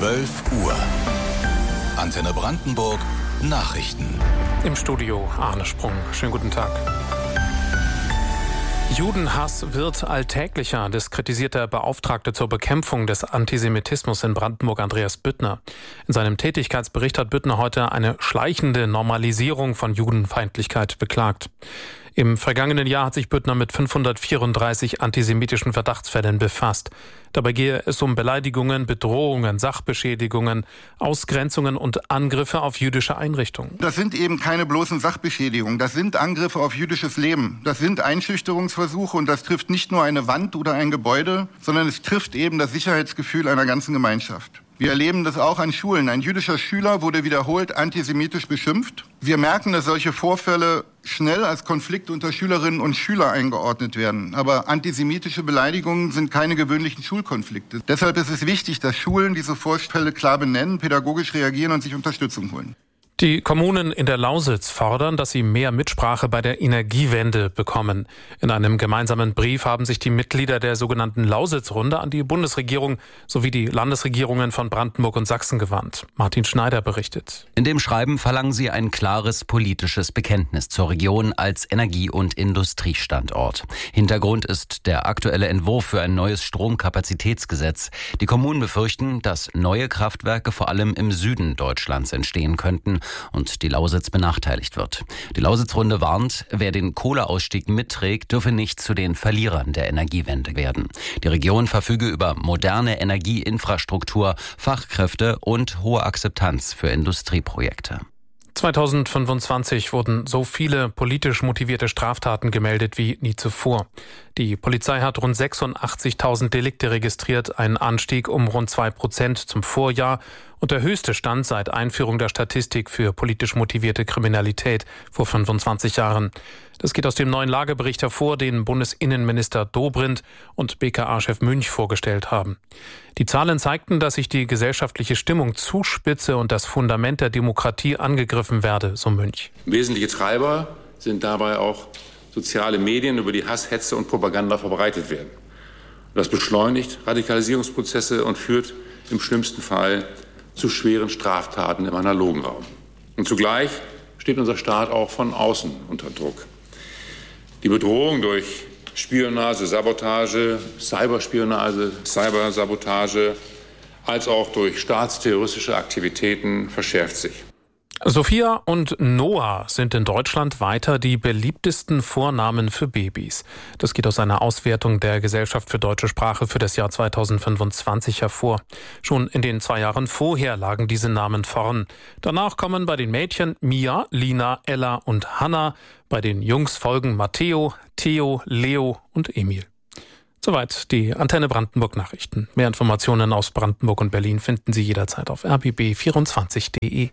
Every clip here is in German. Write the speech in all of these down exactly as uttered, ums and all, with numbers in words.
zwölf Uhr. Antenne Brandenburg Nachrichten. Im Studio Arne Sprung. Schönen guten Tag. Judenhass wird alltäglicher, das kritisiert der Beauftragte zur Bekämpfung des Antisemitismus in Brandenburg, Andreas Büttner. In seinem Tätigkeitsbericht hat Büttner heute eine schleichende Normalisierung von Judenfeindlichkeit beklagt. Im vergangenen Jahr hat sich Büttner mit fünfhundertvierunddreißig antisemitischen Verdachtsfällen befasst. Dabei gehe es um Beleidigungen, Bedrohungen, Sachbeschädigungen, Ausgrenzungen und Angriffe auf jüdische Einrichtungen. Das sind eben keine bloßen Sachbeschädigungen, das sind Angriffe auf jüdisches Leben. Das sind Einschüchterungsversuche und das trifft nicht nur eine Wand oder ein Gebäude, sondern es trifft eben das Sicherheitsgefühl einer ganzen Gemeinschaft. Wir erleben das auch an Schulen. Ein jüdischer Schüler wurde wiederholt antisemitisch beschimpft. Wir merken, dass solche Vorfälle schnell als Konflikt unter Schülerinnen und Schülern eingeordnet werden. Aber antisemitische Beleidigungen sind keine gewöhnlichen Schulkonflikte. Deshalb ist es wichtig, dass Schulen diese Vorfälle klar benennen, pädagogisch reagieren und sich Unterstützung holen. Die Kommunen in der Lausitz fordern, dass sie mehr Mitsprache bei der Energiewende bekommen. In einem gemeinsamen Brief haben sich die Mitglieder der sogenannten Lausitz-Runde an die Bundesregierung sowie die Landesregierungen von Brandenburg und Sachsen gewandt. Martin Schneider berichtet. In dem Schreiben verlangen sie ein klares politisches Bekenntnis zur Region als Energie- und Industriestandort. Hintergrund ist der aktuelle Entwurf für ein neues Stromkapazitätsgesetz. Die Kommunen befürchten, dass neue Kraftwerke vor allem im Süden Deutschlands entstehen könnten und die Lausitz benachteiligt wird. Die Lausitz-Runde warnt, wer den Kohleausstieg mitträgt, dürfe nicht zu den Verlierern der Energiewende werden. Die Region verfüge über moderne Energieinfrastruktur, Fachkräfte und hohe Akzeptanz für Industrieprojekte. zweitausendfünfundzwanzig wurden so viele politisch motivierte Straftaten gemeldet wie nie zuvor. Die Polizei hat rund sechsundachtzigtausend Delikte registriert, ein Anstieg um rund zwei Prozent zum Vorjahr und der höchste Stand seit Einführung der Statistik für politisch motivierte Kriminalität vor fünfundzwanzig Jahren. Das geht aus dem neuen Lagebericht hervor, den Bundesinnenminister Dobrindt und B K A-Chef Münch vorgestellt haben. Die Zahlen zeigten, dass sich die gesellschaftliche Stimmung zuspitze und das Fundament der Demokratie angegriffen werde, so Münch. Wesentliche Treiber sind dabei auch soziale Medien, über die Hass, Hetze und Propaganda verbreitet werden. Das beschleunigt Radikalisierungsprozesse und führt im schlimmsten Fall zu schweren Straftaten im analogen Raum. Und zugleich steht unser Staat auch von außen unter Druck. Die Bedrohung durch Spionage, Sabotage, Cyberspionage, Cybersabotage, als auch durch staatsterroristische Aktivitäten verschärft sich. Sophia und Noah sind in Deutschland weiter die beliebtesten Vornamen für Babys. Das geht aus einer Auswertung der Gesellschaft für deutsche Sprache für das Jahr zweitausendfünfundzwanzig hervor. Schon in den zwei Jahren vorher lagen diese Namen vorn. Danach kommen bei den Mädchen Mia, Lina, Ella und Hannah. Bei den Jungs folgen Matteo, Theo, Leo und Emil. Soweit die Antenne Brandenburg Nachrichten. Mehr Informationen aus Brandenburg und Berlin finden Sie jederzeit auf r b b vierundzwanzig punkt d e.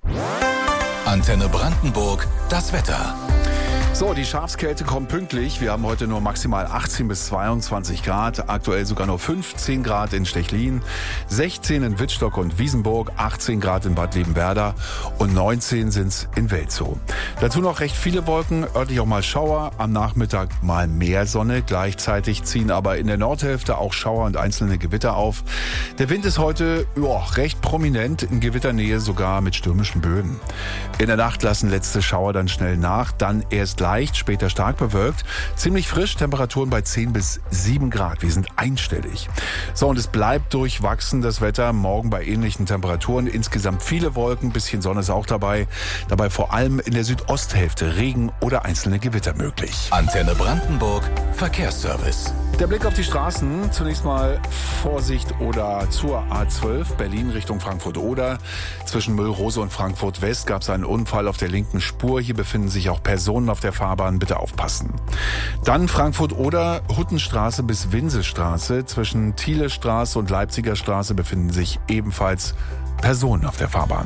Antenne Brandenburg, das Wetter. So, die Schafskälte kommt pünktlich. Wir haben heute nur maximal achtzehn bis zweiundzwanzig Grad, aktuell sogar nur fünfzehn Grad in Stechlin, sechzehn in Wittstock und Wiesenburg, achtzehn Grad in Bad Liebenwerda und neunzehn sind's in Welzow. Dazu noch recht viele Wolken, örtlich auch mal Schauer, am Nachmittag mal mehr Sonne. Gleichzeitig ziehen aber in der Nordhälfte auch Schauer und einzelne Gewitter auf. Der Wind ist heute ja, recht prominent, in Gewitternähe sogar mit stürmischen Böen. In der Nacht lassen letzte Schauer dann schnell nach, dann erst leicht, später stark bewölkt. Ziemlich frisch, Temperaturen bei zehn bis sieben Grad. Wir sind einstellig. So, und es bleibt durchwachsen, das Wetter. Morgen bei ähnlichen Temperaturen. Insgesamt viele Wolken, bisschen Sonne ist auch dabei. Dabei vor allem in der Südosthälfte Regen oder einzelne Gewitter möglich. Antenne Brandenburg, Verkehrsservice. Der Blick auf die Straßen. Zunächst mal Vorsicht oder zur A zwölf, Berlin Richtung Frankfurt-Oder. Zwischen Müllrose und Frankfurt-West gab es einen Unfall auf der linken Spur. Hier befinden sich auch Personen auf der Fahrbahn, bitte aufpassen. Dann Frankfurt-Oder, Huttenstraße bis Winselstraße. Zwischen Thielestraße und Leipziger Straße befinden sich ebenfalls Personen auf der Fahrbahn.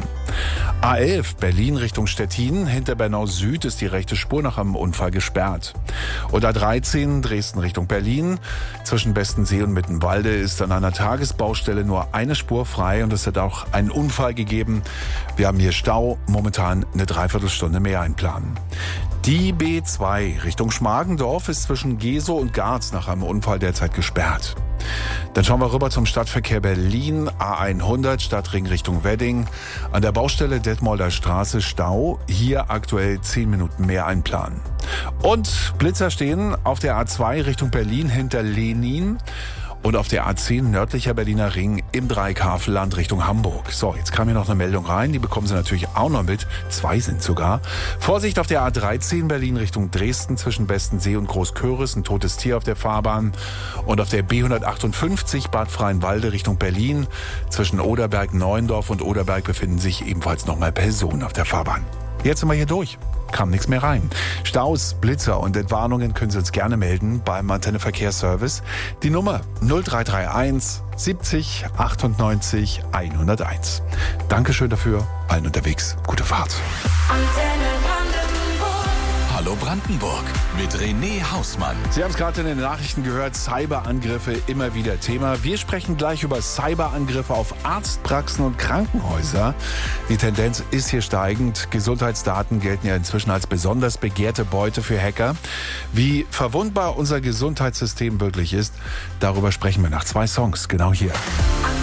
A elf, Berlin Richtung Stettin. Hinter Bernau Süd ist die rechte Spur nach einem Unfall gesperrt. Und A dreizehn, Dresden Richtung Berlin. Zwischen Bestensee und Mittenwalde ist an einer Tagesbaustelle nur eine Spur frei und es hat auch einen Unfall gegeben. Wir haben hier Stau, momentan eine Dreiviertelstunde mehr einplanen. Die B zwei Richtung Schmargendorf ist zwischen Gesow und Garz nach einem Unfall derzeit gesperrt. Dann schauen wir rüber zum Stadtverkehr Berlin. A hundert Stadtring Richtung Wedding. An der Baustelle Detmolder Straße Stau. Hier aktuell zehn Minuten mehr einplanen. Und Blitzer stehen auf der A zwei Richtung Berlin hinter Lenin. Und auf der A zehn nördlicher Berliner Ring im Dreieckhavelland Richtung Hamburg. So, jetzt kam hier noch eine Meldung rein. Die bekommen Sie natürlich auch noch mit. Zwei sind sogar. Vorsicht auf der A dreizehn Berlin Richtung Dresden zwischen Bestensee und Großköris. Ein totes Tier auf der Fahrbahn. Und auf der B hundertachtundfünfzig Bad Freienwalde Richtung Berlin. Zwischen Oderberg-Neuendorf und Oderberg befinden sich ebenfalls nochmal Personen auf der Fahrbahn. Jetzt sind wir hier durch. Kam nichts mehr rein. Staus, Blitzer und Entwarnungen können Sie uns gerne melden beim Antenne Verkehrsservice. Die Nummer null drei drei eins siebzig achtundneunzig hunderteins. Dankeschön dafür. Allen unterwegs. Gute Fahrt. Antenne Brandenburg. Hallo Brandenburg mit René Hausmann. Sie haben es gerade in den Nachrichten gehört, Cyberangriffe immer wieder Thema. Wir sprechen gleich über Cyberangriffe auf Arztpraxen und Krankenhäuser. Die Tendenz ist hier steigend. Gesundheitsdaten gelten ja inzwischen als besonders begehrte Beute für Hacker. Wie verwundbar unser Gesundheitssystem wirklich ist, darüber sprechen wir nach zwei Songs, genau hier.